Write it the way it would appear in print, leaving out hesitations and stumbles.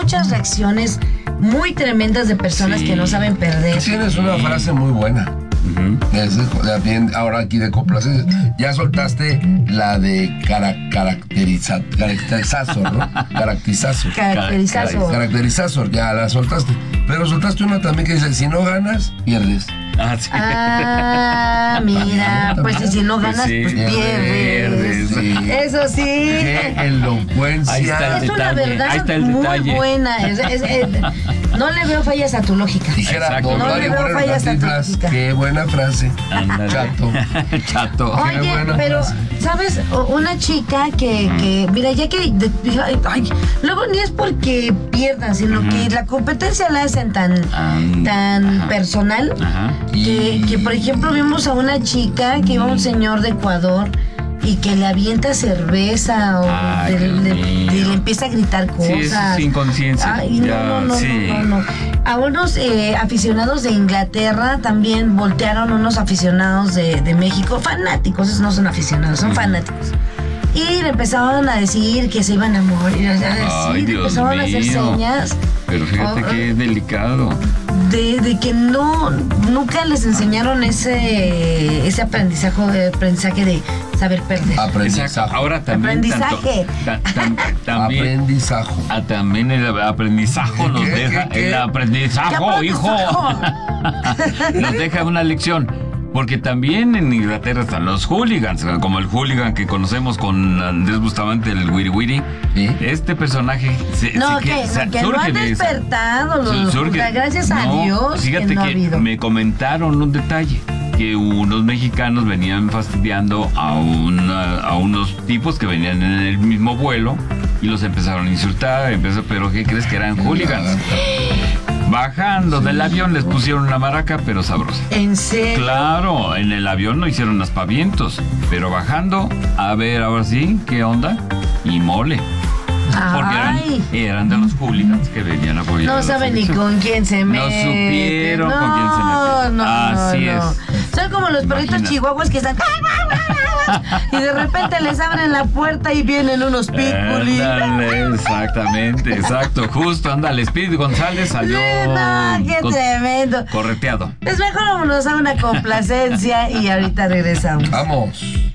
muchas reacciones muy tremendas de personas que no saben perder. Tienes una frase muy buena. Ahora aquí de complacencia. Ya soltaste la de caracterizazo, ¿no? Caracterizazo, ya la soltaste. Pero soltaste una también que dice, si no ganas, pierdes. Sí. Mira, pues si no ganas, pues pierdes. Sí. Eso sí. Qué elocuencia. Ahí está el es una verdad muy buena. No le veo fallas a tu lógica. Dijera, no le veo fallas a tu lógica. Qué buena frase. Chato. Oye, pero, ¿sabes? Una chica que mira, ya que luego ni es porque pierdan, sino que la competencia la hacen tan personal. Que por ejemplo vimos a una chica que iba a un señor de Ecuador y que le avienta cerveza o le empieza a gritar cosas. Sí, sin conciencia. Ay, no. A unos aficionados de Inglaterra también voltearon unos aficionados de México, fanáticos, esos no son aficionados, son fanáticos. Y le empezaban a decir que se iban a morir, empezaban a hacer señas. Pero fíjate que es delicado. De que nunca les enseñaron ese aprendizaje de saber perder. Aprendizaje. Ahora también. Aprendizaje. También el aprendizaje nos deja. El aprendizaje, hijo. Nos deja una lección. Porque también en Inglaterra están los hooligans, como el hooligan que conocemos con Andrés Bustamante, el Wiri Wiri. ¿Sí? Este personaje que no han despertado los gracias a Dios. Fíjate que me comentaron un detalle, que unos mexicanos venían fastidiando a unos tipos que venían en el mismo vuelo y los empezaron a insultar, pero ¿qué crees que eran hooligans? Bajando del avión les pusieron una maraca, pero sabrosa. ¿En serio? Claro, en el avión no hicieron aspavientos, pero bajando, a ver, ahora sí, ¿qué onda? Y mole. Porque eran de los hooligans que venían a apoyar. No saben ni con quién se meten. No supieron con quién se meten. Así es. Son como los perritos chihuahuas que están... y de repente les abren la puerta y vienen unos pitbulls. Exactamente, exacto. Justo, ándale, Speedy González salió. ¡Qué tremendo! Correteado. Es mejor vámonos a una complacencia y ahorita regresamos. Vamos.